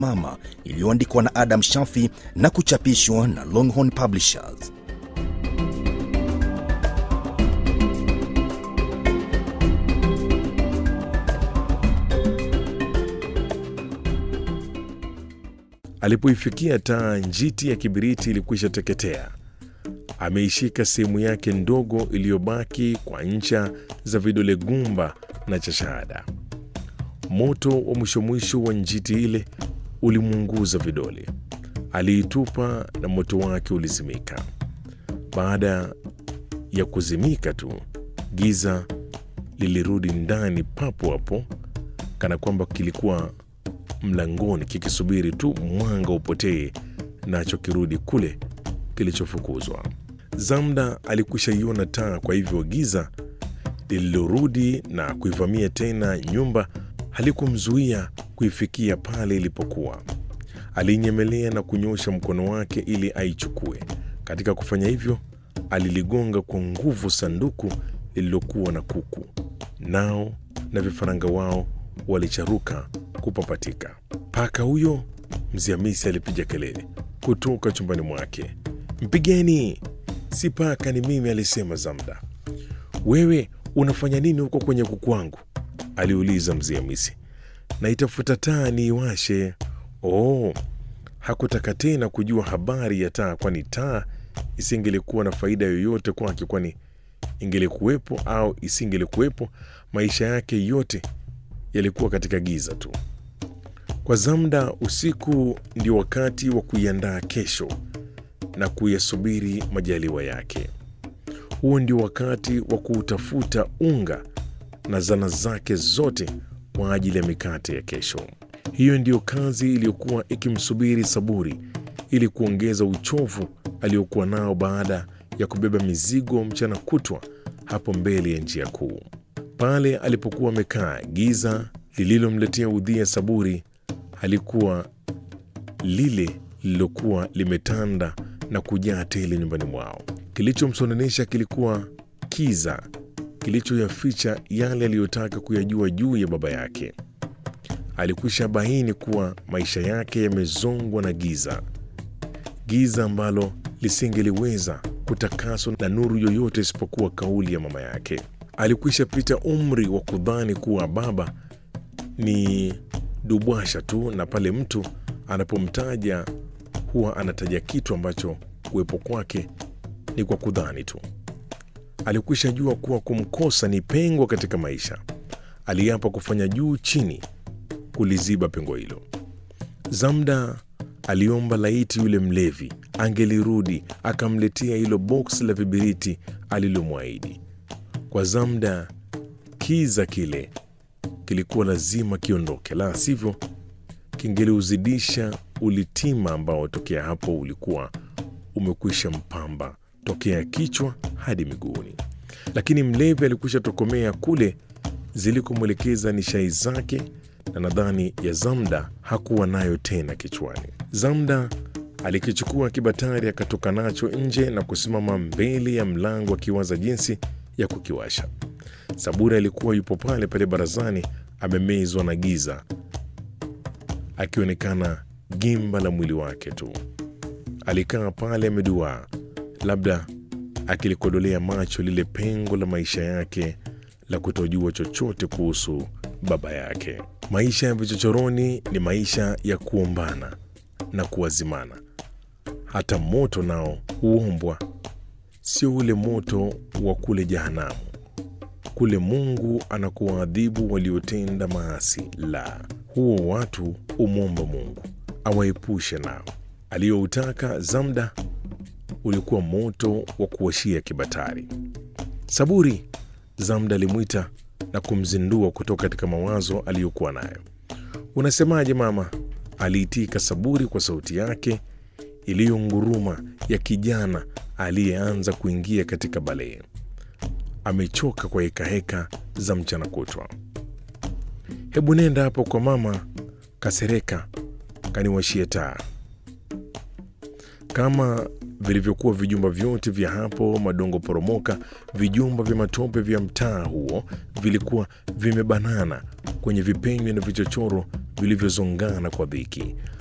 Mama iliyoandikwa na Adam Shafi na kuchapishwa na Longhorn Publishers. Alipoifikia taa, njiti ya kibiriti ilikwisha teketea. Ameishika sehemu yake ndogo iliyobaki kwa ncha za vidole gumba na cha shahada. Moto wa mwisho wa njiti ile ulimuunguza vidole. Aliitupa na moto wake ulizimika. Baada ya kuzimika tu, giza lilirudi ndani papo hapo, kana kwamba kilikuwa mlangoni kikisubiri tu mwanga upotee nacho kirudi kule kilichofukuzwa. Zamda alikwisha iona taa, kwa hivyo giza lililorudi na kuivamia tena nyumba halikumzuia kuifikia pale ilipokuwa. Alinyemelea na kunyosha mkono wake ili aichukue. Katika kufanya hivyo, aliligonga kwa nguvu sanduku lililokuwa na kuku. Nao na vifaranga wao walicharuka kupapatika. Paka huyo! Mzee Hamisi alipiga kelele kutoka chumbani mwake. "Mpigeni!" "Si paka, ni mimi," alisema Zamda. "Wewe unafanya nini huko kwenye kuku wangu?" aliuliza Mzee Hamisi. "Naitafuta taa niiwashe." Oh, hakutaka tena kujua habari ya taa, kwani taa isingelikuwa na faida yoyote kwake, kwani ingelikuwepo au isingelikuwepo, maisha yake yote yalikuwa katika giza tu. Kwa Zamda, usiku ndio wakati wa kuiandaa kesho na kuyasubiri majaliwa yake. Huo ndio wakati wa kuutafuta unga na zana zake zote kwa ajili ya mikate ya kesho. Hiyo ndiyo kazi iliyokuwa ikimsubiri Saburi, ili kuongeza uchovu aliokuwa nao baada ya kubeba mizigo mchana kutwa hapo mbele ya njia kuu. Pale alipokuwa amekaa, giza lililomletea udhia Saburi halikuwa lile lililokuwa limetanda na kujaa tele nyumbani mwao. Kilichomsononesha kilikuwa kiza kilichoyaficha yale aliyotaka kuyajua juu ya baba yake. Alikwisha baini kuwa maisha yake yamezongwa na giza ambalo lisingeliweza kutakaswa na nuru yoyote isipokuwa kauli ya mama yake. Alikwisha pita umri wa kudhani kuwa baba ni dubwasha tu, na pale mtu anapomtaja huwa anataja kitu ambacho kuwepo kwake ni kwa kudhani tu. Alikwisha jua kuwa kumkosa ni pengo katika maisha. Aliapa kufanya juu chini kuliziba pengo hilo. Zamda aliomba laiti yule mlevi angelirudi akamletea hilo box la vibiriti alilomwahidi. Kwa Zamda, kiza kile kilikuwa lazima kiondoke, la sivyo kingeliuzidisha ulitima ambao tokea hapo ulikuwa umekwisha mpamba tokea kichwa hadi miguuni. Lakini mlevi alikwisha tokomea kule zilikomwelekeza nishai zake, na nadhani ya Zamda hakuwa nayo tena kichwani. Zamda alikichukua kibatari akatoka nacho nje na kusimama mbele ya mlango akiwaza jinsi ya kukiwasha. Saburi alikuwa yupo pale pale barazani, amemezwa na giza, akionekana gimba la mwili wake tu. Alikaa pale ameduaa, labda akilikodolea macho lile pengo la maisha yake la kutojua chochote kuhusu baba yake. Maisha ya vichochoroni ni maisha ya kuombana na kuwazimana. Hata moto nao huombwa, sio ule moto wa kule jehanamu. Kule Mungu anakuwaadhibu waliotenda maasi, la huo watu umwomba Mungu awaepushe nao. Aliyoutaka Zamda ulikuwa moto wa kuwashia kibatari. "Saburi!" Zamda alimwita na kumzindua kutoka katika mawazo aliyokuwa nayo. "Unasemaje mama?" aliitika Saburi kwa sauti yake iliyonguruma ya kijana aliyeanza kuingia katika balee. Amechoka kwa hekaheka za mchana kutwa. "Hebu nenda hapo kwa mama Kasereka kaniwashie taa." Kama vilivyokuwa vijumba vyote vya hapo Madongo Poromoka, vijumba vya matope vya mtaa huo vilikuwa vimebanana kwenye vipenyo na vichochoro vilivyozongana kwa dhiki.